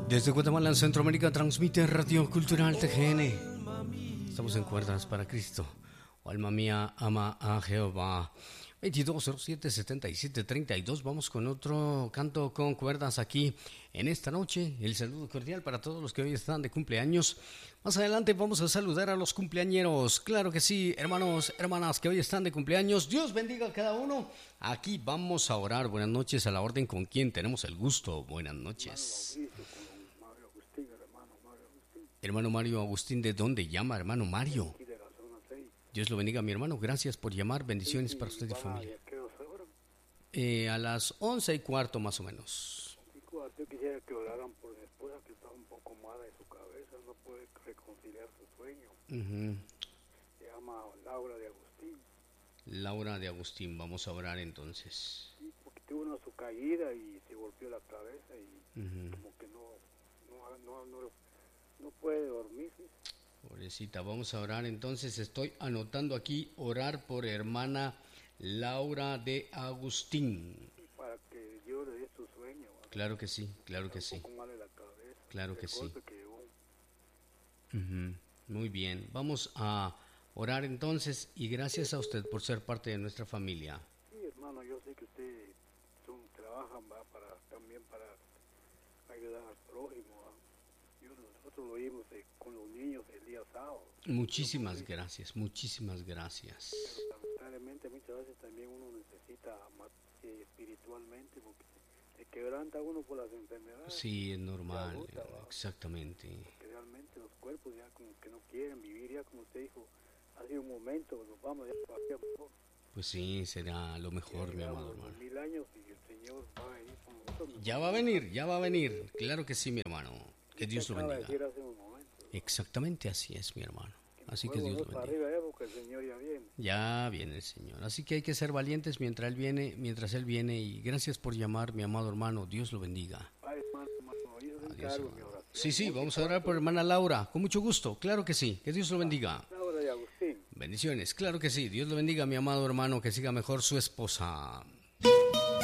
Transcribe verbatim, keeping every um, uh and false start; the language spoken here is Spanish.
Desde Guatemala, en Centroamérica, transmite Radio Cultural T G N. Estamos en Cuerdas para Cristo. Oh, alma mía, ama a Jehová. veintidós cero siete setenta y siete treinta y dos. Vamos con otro canto con cuerdas aquí en esta noche. El saludo cordial para todos los que hoy están de cumpleaños. Más adelante vamos a saludar a los cumpleañeros. Claro que sí, hermanos, hermanas que hoy están de cumpleaños. Dios bendiga a cada uno. Aquí vamos a orar. Buenas noches a la orden. ¿Con quién tenemos el gusto? Buenas noches. Hermano Mario Agustín, ¿de dónde llama, hermano Mario? Dios lo bendiga, mi hermano. Gracias por llamar. Bendiciones para usted y familia. Eh, a las once y cuarto, más o menos. Yo quisiera que oraran por mi esposa, que está un poco mala de su cabeza, no puede reconciliar su sueño. Uh-huh. Se llama Laura de Agustín. Laura de Agustín, vamos a orar entonces. Sí, porque tuvo una su caída y se golpeó la cabeza y uh-huh. como que no, no, no, no, no puede dormir. ¿Sí? Pobrecita, vamos a orar entonces. Estoy anotando aquí, orar por hermana Laura de Agustín. Para que Dios le dé su sueño. ¿Verdad? Claro que sí, claro que sí. Un poco mal de la cabeza, claro que sí. Que uh-huh. Muy bien, vamos a orar entonces y gracias a usted por ser parte de nuestra familia. Sí, hermano, yo sé que usted son, trabajan ¿va? Para, también para ayudar al prójimo. ¿va? Yo, nosotros lo oímos de, con los niños el día sábado. Muchísimas gracias, muchísimas gracias. Pero lamentablemente muchas veces también uno necesita más, eh, espiritualmente porque se quebranta uno por las enfermedades. Sí, es normal, agusta, exactamente. Porque realmente los cuerpos ya como que no quieren vivir, ya como usted dijo, hace un momento nos vamos ya para allá mejor. Pues sí, será lo mejor, ya, mi amado hermano. Mil años y el Señor va a venir con nosotros. Ya va a venir, ya va a venir. Claro que sí, mi hermano. Que Dios lo bendiga. Exactamente así es, mi hermano. Así que Dios lo bendiga. Arriba, eh, porque el Señor ya viene. Ya viene el Señor. Así que hay que ser valientes mientras Él viene, mientras Él viene. Y gracias por llamar, mi amado hermano. Dios lo bendiga. Ay, hermano, hermano, Adiós, hermano. Sí, sí, vamos a orar por hermana Laura. Con mucho gusto. Claro que sí. Que Dios lo bendiga. Laura y Agustín. Bendiciones. Claro que sí. Dios lo bendiga, mi amado hermano. Que siga mejor su esposa.